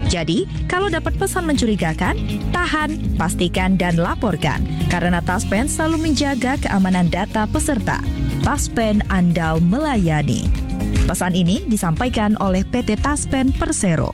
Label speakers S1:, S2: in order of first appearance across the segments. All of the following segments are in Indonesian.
S1: Jadi, kalau dapat pesan mencurigakan, tahan, pastikan, dan laporkan. Karena Taspen selalu menjaga keamanan data peserta. Taspen andal melayani. Pesan ini disampaikan oleh PT Taspen Persero.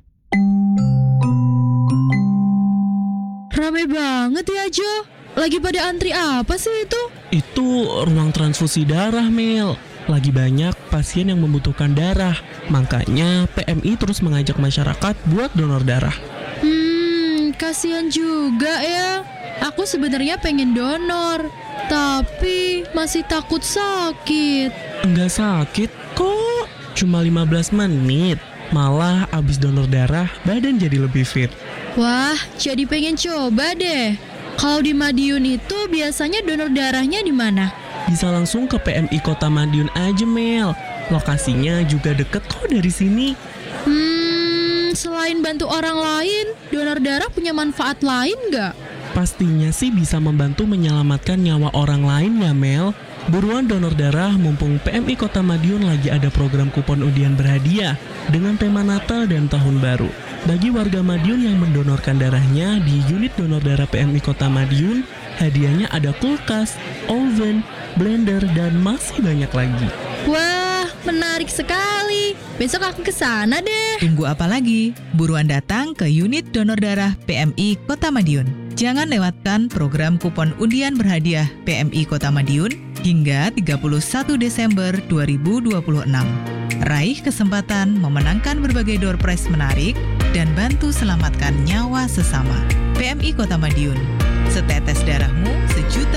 S2: Rame banget ya, Jo. Lagi pada antri apa sih itu?
S3: Itu ruang transfusi darah, Mel. Lagi banyak pasien yang membutuhkan darah. Makanya PMI terus mengajak masyarakat buat donor darah.
S2: Kasihan juga ya. Aku sebenarnya pengen donor, tapi masih takut sakit.
S3: Enggak sakit kok, cuma 15 menit. Malah abis donor darah, badan jadi lebih fit.
S2: Wah, jadi pengen coba deh. Kalau di Madiun itu biasanya donor darahnya di mana?
S3: Bisa langsung ke PMI Kota Madiun aja, Mel. Lokasinya juga deket kok dari sini.
S2: Selain bantu orang lain, donor darah punya manfaat lain nggak?
S3: Pastinya sih bisa membantu menyelamatkan nyawa orang lain ya, Mel. Buruan donor darah mumpung PMI Kota Madiun lagi ada program kupon undian berhadiah dengan tema Natal dan Tahun Baru. Bagi warga Madiun yang mendonorkan darahnya di unit donor darah PMI Kota Madiun, hadiahnya ada kulkas, oven, blender, dan masih banyak lagi.
S2: Wah, menarik sekali. Besok aku ke sana deh.
S4: Tunggu apa lagi? Buruan datang ke unit donor darah PMI Kota Madiun. Jangan lewatkan program kupon undian berhadiah PMI Kota Madiun hingga 31 Desember 2026. Raih kesempatan memenangkan berbagai door prize menarik dan bantu selamatkan nyawa sesama. PMI Kota Madiun. Setetes darahmu, sejuta